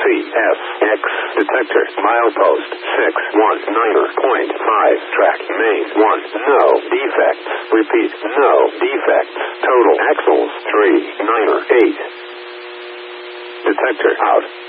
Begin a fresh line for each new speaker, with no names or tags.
CSX. Detector. Milepost 619.5. Track main 1. No defects. Repeat. No defects. Total axles 398. Detector out.